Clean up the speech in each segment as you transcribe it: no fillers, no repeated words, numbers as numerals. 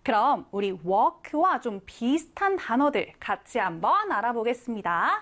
그럼 우리 walk와 좀 비슷한 단어들 같이 한번 알아보겠습니다.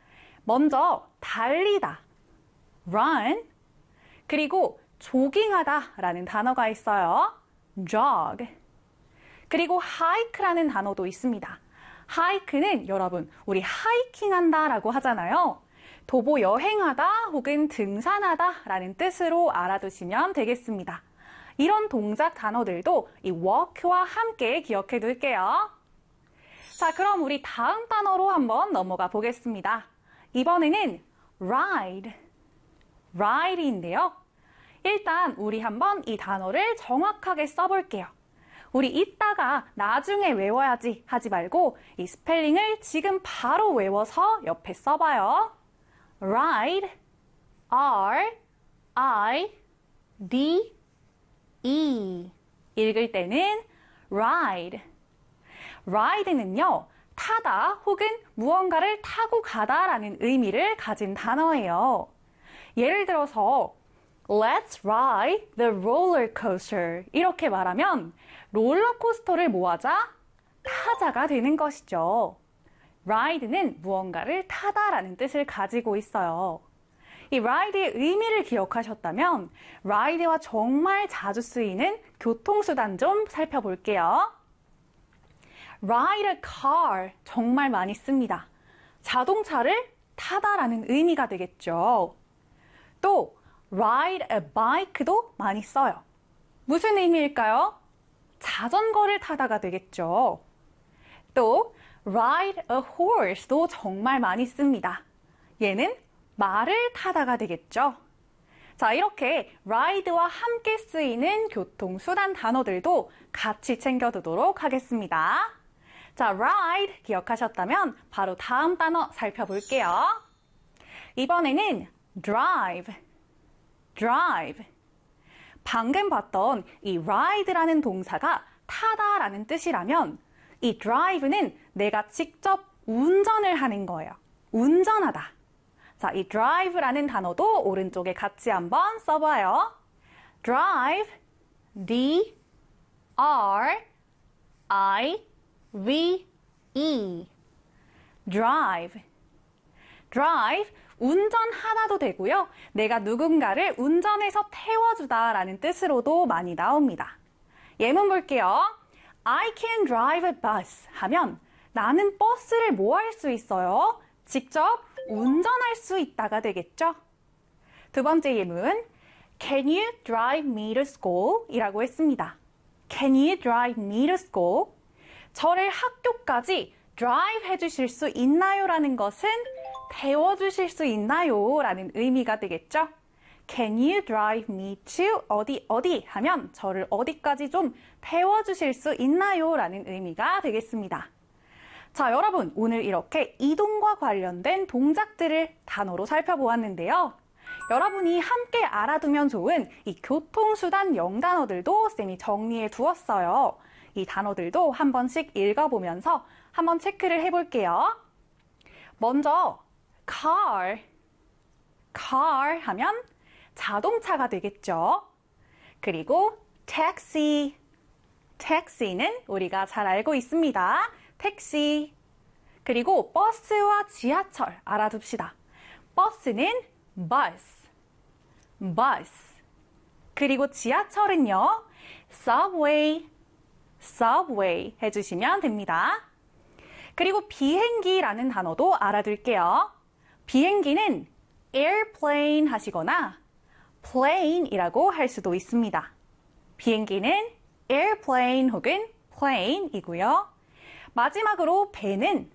먼저 달리다, run, 그리고 조깅하다 라는 단어가 있어요. jog. 그리고 hike라는 단어도 있습니다. hike는 여러분 우리 하이킹한다 라고 하잖아요. 도보 여행하다 혹은 등산하다 라는 뜻으로 알아두시면 되겠습니다. 이런 동작 단어들도 이 walk와 함께 기억해 둘게요. 자, 그럼 우리 다음 단어로 한번 넘어가 보겠습니다. 이번에는 ride, ride인데요. 일단 우리 한번 이 단어를 정확하게 써볼게요. 우리 이따가 나중에 외워야지 하지 말고 이 스펠링을 지금 바로 외워서 옆에 써봐요. ride, R, I, D, E. 읽을 때는 ride. ride는요, 타다 혹은 무언가를 타고 가다라는 의미를 가진 단어예요. 예를 들어서 Let's ride the roller coaster. 이렇게 말하면 롤러코스터를 뭐하자? 타자가 되는 것이죠. ride는 무언가를 타다라는 뜻을 가지고 있어요. 이 ride의 의미를 기억하셨다면 ride와 정말 자주 쓰이는 교통수단 좀 살펴볼게요. ride a car 정말 많이 씁니다. 자동차를 타다라는 의미가 되겠죠. 또 ride a bike도 많이 써요. 무슨 의미일까요? 자전거를 타다가 되겠죠. 또 ride a horse도 정말 많이 씁니다. 얘는 말을 타다가 되겠죠. 자, 이렇게 ride와 함께 쓰이는 교통수단 단어들도 같이 챙겨두도록 하겠습니다. 자, ride 기억하셨다면 바로 다음 단어 살펴볼게요. 이번에는 drive. drive. 방금 봤던 이 ride라는 동사가 타다라는 뜻이라면 이 drive는 내가 직접 운전을 하는 거예요. 운전하다. 자, 이 drive라는 단어도 오른쪽에 같이 한번 써봐요. drive, D, R, I, V, E. drive. drive, 운전하다도 되고요. 내가 누군가를 운전해서 태워주다 라는 뜻으로도 많이 나옵니다. 예문 볼게요. I can drive a bus 하면 나는 버스를 뭐 할 수 있어요? 직접 운전할 수 있다가 되겠죠. 두 번째 예문, Can you drive me to school? 이라고 했습니다. Can you drive me to school? 저를 학교까지 drive 해주실 수 있나요? 라는 것은 태워주실 수 있나요? 라는 의미가 되겠죠. Can you drive me to 어디 하면 저를 어디까지 좀 태워주실 수 있나요? 라는 의미가 되겠습니다. 자, 여러분 오늘 이렇게 이동과 관련된 동작들을 단어로 살펴보았는데요. 여러분이 함께 알아두면 좋은 이 교통수단 영단어들도 쌤이 정리해 두었어요. 이 단어들도 한 번씩 읽어보면서 한번 체크를 해볼게요. 먼저 car 하면 자동차가 되겠죠. 그리고 taxi는 우리가 잘 알고 있습니다. 택시. 그리고 버스와 지하철 알아둡시다. 버스는 bus. 그리고 지하철은요, subway 해주시면 됩니다. 그리고 비행기라는 단어도 알아둘게요. 비행기는 airplane 하시거나 plane이라고 할 수도 있습니다. 비행기는 airplane 혹은 plane이고요. 마지막으로 배는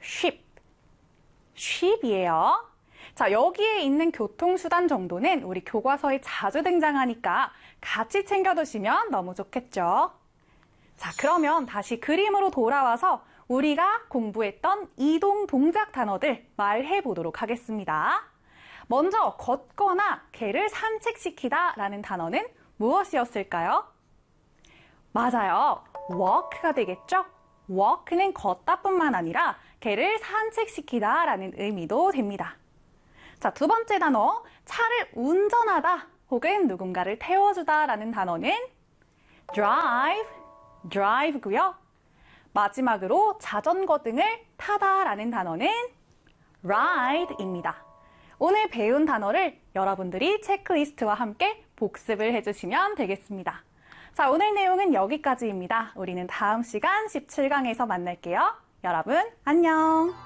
ship이에요. 자, 여기에 있는 교통수단 정도는 우리 교과서에 자주 등장하니까 같이 챙겨두시면 너무 좋겠죠. 자, 그러면 다시 그림으로 돌아와서 우리가 공부했던 이동 동작 단어들 말해 보도록 하겠습니다. 먼저 걷거나 개를 산책시키다 라는 단어는 무엇이었을까요? 맞아요. walk가 되겠죠? walk는 걷다뿐만 아니라 개를 산책시키다 라는 의미도 됩니다. 자, 두 번째 단어, 차를 운전하다 혹은 누군가를 태워주다 라는 단어는 drive, drive고요. 마지막으로 자전거 등을 타다라는 단어는 ride입니다. 오늘 배운 단어를 여러분들이 체크리스트와 함께 복습을 해주시면 되겠습니다. 자, 오늘 내용은 여기까지입니다. 우리는 다음 시간 17강에서 만날게요. 여러분, 안녕!